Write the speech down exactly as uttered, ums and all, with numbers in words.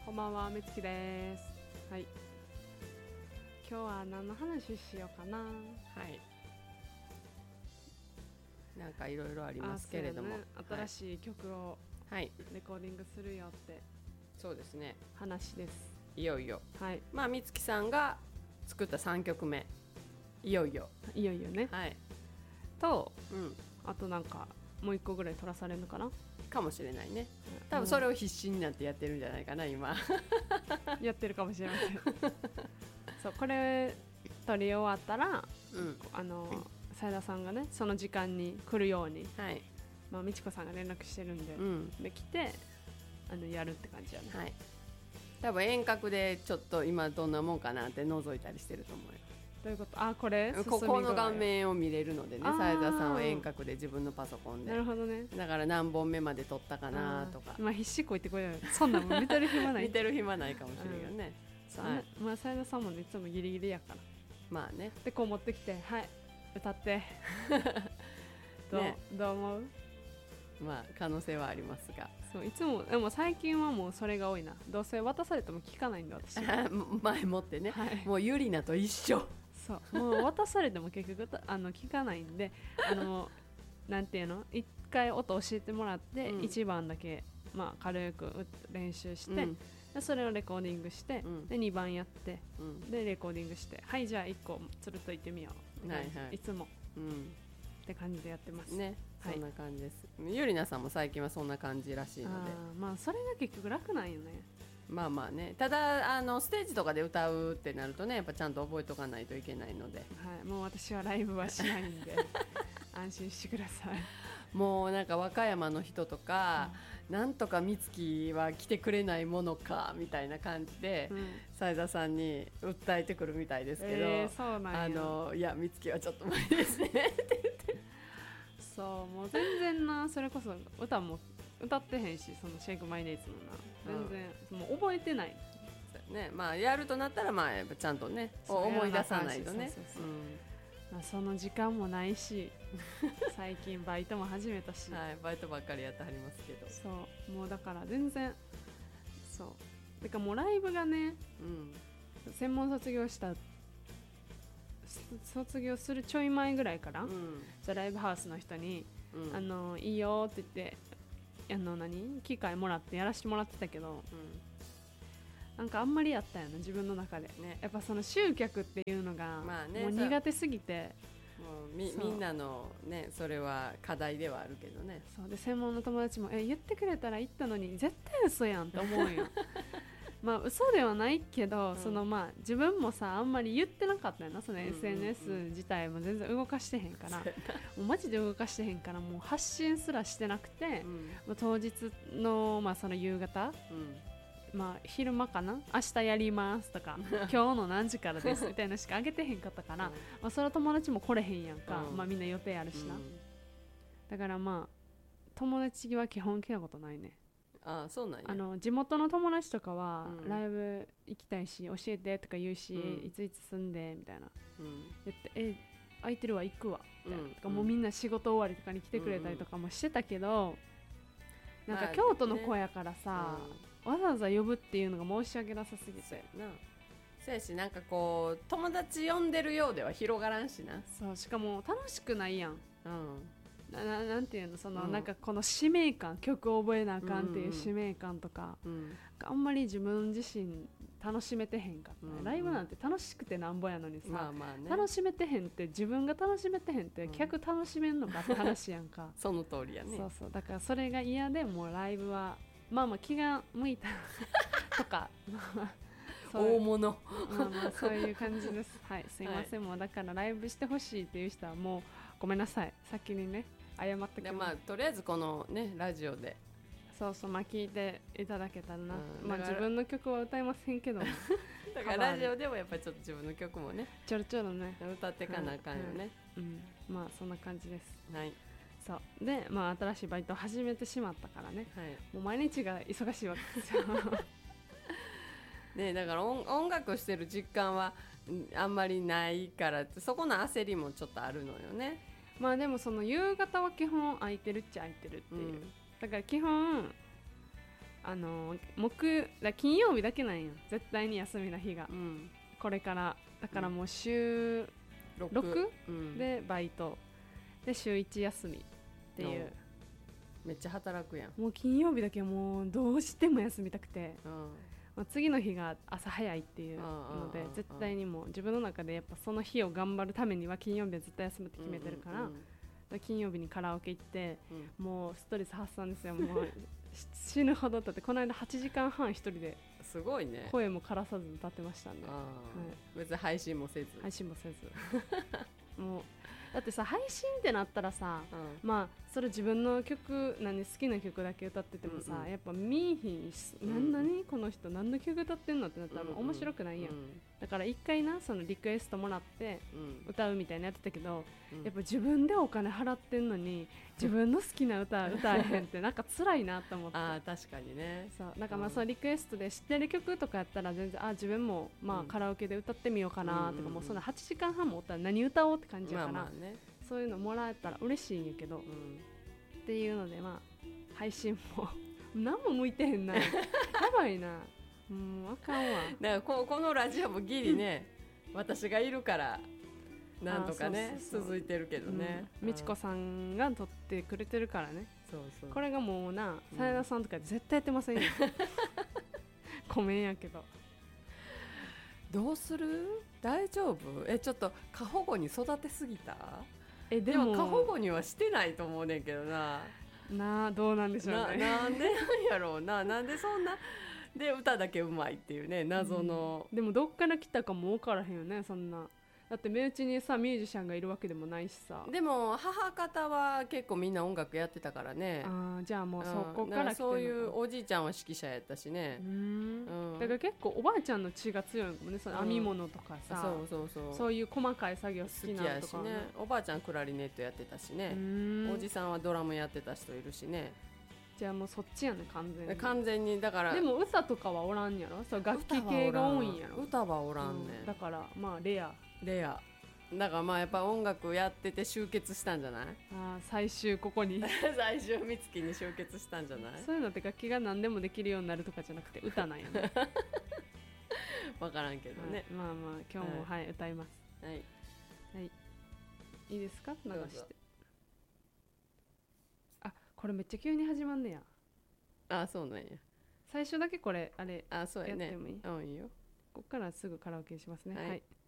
こんばんは、みつきです。はい。今日は何の話しようかな。はい。 なんかいろいろありますけれども、ね、 新しい曲をレコーディングするよって、はい、 そうですね。 話です。 いよいよ。 はい。 まあみつきさんが作ったさんきょくめ、いよいよ。 いよいよね。 はい。 と、うん、あとなんかもう一個ぐらい取らされるのかな。 かもしれないね。多分それを必死になってやってるんじゃないかな今。 やってるかもしれません。そうこれ撮り終わったら、うん、あの斉田さんがねその時間に来るように、はい、まあ美智子さんが連絡してるんで、うん、で来てあのやるって感じやね。 はい。多分遠隔でちょっと今どんなもんかなって覗いたりしてると思うよ。 どういうこと？あ、これここの画面を見れるのでね、斉田さんは遠隔で自分のパソコンで。 なるほどね。 だから何本目まで撮ったかなとか。 まあ必死こいてこいよ。そんなもん見てる暇ない。 見てる暇ないかもしれんよね。 うん、はい、まあ斉田さんもねいつもギリギリやから。 まあね。 でこう持ってきて、はい歌ってどう、ね、どう思う？ まあ可能性はありますが。 そういつもでも最近はもうそれが多いな。どうせ渡されても聞かないんで私。 前もってね。はい、もうゆりなと一緒。 そうもう渡されても結局あの聞かないんで、あのなんていうの一回音教えてもらって、うん、いちばんだけ、まあ、軽く練習して、うん、でそれをレコーディングして、うん、でにばんやって、うん、でレコーディングしてはいじゃあいっこつるっといってみよう、はいはい、いつも、うん、って感じでやってますね。はい、そんな感じです。ゆりなさんも最近はそんな感じらしいので、 あまあそれが結局楽なんよね。 まあまあね、ただあのステージとかで歌うってなるとねやっぱちゃんと覚えとかないといけないので、 はい、もう私はライブはしないんで安心してください。 もうなんか和歌山の人とか、うん、なんとか美月は来てくれないものかみたいな感じで斉田、うん、さんに訴えてくるみたいですけど、 えー、そうなんや。 あのいや美月はちょっと無理ですねって言ってそうもう全然なそれこそ歌も歌ってへんしそのシェイクマイデイズもな全然、うん、もう覚えてないね。まあやるとなったらまあやっぱちゃんとね思い出さないとね。 まあその時間もないし最近バイトも始めたし、 はい、バイトばっかりやってはりますけど、 そうもうだから全然そうてかもうライブがね、うん、専門卒業した卒業するちょい前ぐらいから、うん、じゃライブハウスの人に、うん、あのいいよって言ってあの何機会もらってやらせてもらってたけど、うん、なんかあんまりやったよな自分の中で、ね、やっぱその集客っていうのが、まあね、もう苦手すぎてもう み, みんなのねそれは課題ではあるけどね。 そうで専門の友達もえ言ってくれたら行ったのに絶対嘘やんって思うよまあ嘘ではないけど、うん、そのまあ自分もさあんまり言ってなかったよなその エスエヌエス 自体も全然動かしてへんから、うんうんうん、もうマジで動かしてへんからもう発信すらしてなくて、うん、もう当日の、まあ、その夕方、うんまあ、昼間かな明日やりますとか今日の何時からですみたいなしかあげてへんかったから、うんまあ、その友達も来れへんやんか、うんまあ、みんな予定あるしな、うん、だからまあ友達は基本来たことないね。 ああそうなんや。 あの地元の友達とかは、うん、ライブ行きたいし教えてとか言うし、うん、いついつ住んでみたいな、うん、言ってえ空いてるわ行くわみたいな、うん、とかもうみんな仕事終わりとかに来てくれたりとかもしてたけど、うん、なんか京都の子やからさ、まあね、わざわざ呼ぶっていうのが申し訳なさすぎてな。 そうやしなんかこう友達呼んでるようでは広がらんしな。 そうしかも楽しくないやん、うんな, な, なんていうのその、うん、なんかこの使命感曲を覚えなあかんっていう使命感とか、うん、あんまり自分自身楽しめてへんかった、ねうん、ライブなんて楽しくてなんぼやのにさ、まあまあね、楽しめてへんって自分が楽しめてへんって客楽しめんのかって話やんかその通りやね。 そうそうだからそれが嫌でもうライブはまあまあ気が向いたとか大物まあまあそういう感じですはいすいません、はい、もうだからライブしてほしいっていう人はもうごめんなさい先にね謝ってくれ。 まあとりあえずこのねラジオでそうそうまあ聞いていただけたらな、うん、まあ自分の曲は歌いませんけどだからラジオでもやっぱりちょっと自分の曲もねちょろちょろね歌っていかなあかんよね、 うんうんうん、まあそんな感じです。 はいそうでまあ新しいバイトを始めてしまったからね、はい、もう毎日が忙しいわけですよねだから 音, 音楽してる実感はあんまりないからそこの焦りもちょっとあるのよね。 まあでもその夕方は基本空いてるっちゃ空いてるっていう、うん、だから基本あの木だ金曜日だけなんよ絶対に休みな日が、うん、これからだからもう週ろく、うん、でバイトで週いち休みっていう、 めっちゃ働くやん。 もう金曜日だけもうどうしても休みたくて、うん、まあ、次の日が朝早いっていうので絶対にもう自分の中でやっぱその日を頑張るためには金曜日は絶対休むって決めてるから、うんうんうん、金曜日にカラオケ行って、うん、もうストレス発散ですよ。もう死ぬほどだってこの間はちじかんはん一人ですごいね、 声も枯らさず歌ってましたんで、はい、 別に配信もせず配信もせずもうだってさ配信ってなったらさ、うん、まあそれ自分の曲何好きな曲だけ歌っててもさ、うんうん、やっぱ見いひんし、うん、何々この人何の曲歌ってんのってなったらもう面白くないやん、うんうん、だから一回なそのリクエストもらって歌うみたいなやってたけど、うん、やっぱ自分でお金払ってんのに自分の好きな歌歌えへんってなんか辛いなと思ってあ確かにね。 そうなんかまあそのリクエストで知ってる曲とかやったら全然あ自分もまあカラオケで歌ってみようかなとか、もうそのはちじかんはんもおったら何歌おうって感じやから、まあまあね、そういうのもらえたら嬉しいんやけど、うん、っていうのでまあ配信も何も向いてへんなやばいな、もうあかんわ。 だから こ, このラジオもギリね私がいるからなんとかねそうそうそう続いてるけどね、 うん、みちこさんが撮ってくれてるからね。 そうそうこれがもうなさやださんとか絶対やってませんよ、うん、ごめんやけど。 どうする？大丈夫？えちょっと過保護に育てすぎた？ えでも、 でも過保護にはしてないと思うねんけどな。 なあどうなんでしょうね。 な, なんでなんやろうな。なんでそんなで歌だけうまいっていうね謎の、 うん、でもどっから来たかも分からへんよねそんな。だって身内にさミュージシャンがいるわけでもないしさ。 でも母方は結構みんな音楽やってたからね。 あじゃあもうそこから来てるのか。 そういうおじいちゃんは指揮者やったしね。 うん、うん、だから結構おばあちゃんの血が強いのかもね。その編み物とかさ、うん、そうそうそうそういう細かい作業好きなのとか、ね、 好きやしね。おばあちゃんクラリネットやってたしね。おじさんはドラムやってた人いるしね。 じゃあもうそっちやね完全に。 完全にだから。 でも歌とかはおらんやろ。そう楽器系が多いんやろ。 歌はおらんね、 うん、だからまあレアレアだからまあやっぱ音楽やってて集結したんじゃない？ あ最終ここに最終美月に集結したんじゃない？ そういうのって楽器が何でもできるようになるとかじゃなくて歌なんやね分からんけどね、 はい、まあまあ今日も、はい、はい、歌います。 はい、 はい、いいですか流して。あこれめっちゃ急に始まんねや。 あそうなんや。 最初だけこれあれあそうやね。 やってもいい？ うんいいよ。 こっからすぐカラオケしますね。 はい、はい